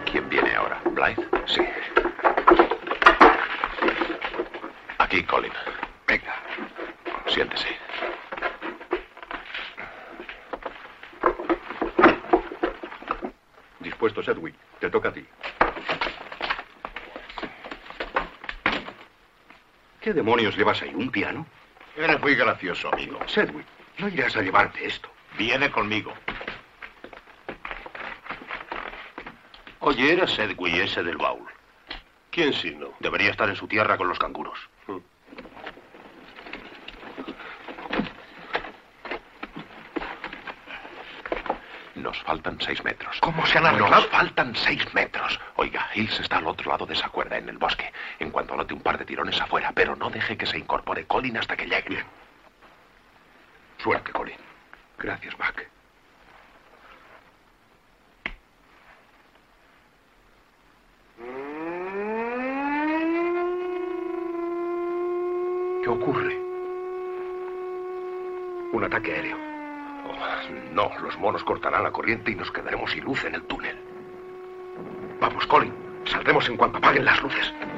¿Quién viene ahora? ¿Blythe? Sí. Aquí, Colin. Venga. Siéntese. Dispuesto, Sedgwick. Te toca a ti. ¿Qué demonios llevas ahí? ¿Un piano? Eres muy gracioso, amigo. Sedgwick, no irás a llevarte esto. Viene conmigo. Oye, era Sedgwick ese del baúl. ¿Quién si no? Debería estar en su tierra con los canguros. Nos faltan 6 metros. ¿Cómo se han arreglado? Nos faltan 6 metros. Oiga, Hills está al otro lado de esa cuerda, en el bosque. En cuanto note un par de tirones afuera, pero no deje que se incorpore Colin hasta que llegue. Bien. Suerte, Colin. Gracias, Mac. ¿Qué ocurre? Un ataque aéreo. No, los monos cortarán la corriente y nos quedaremos sin luz en el túnel. Vamos, Colin. Saldremos en cuanto apaguen las luces.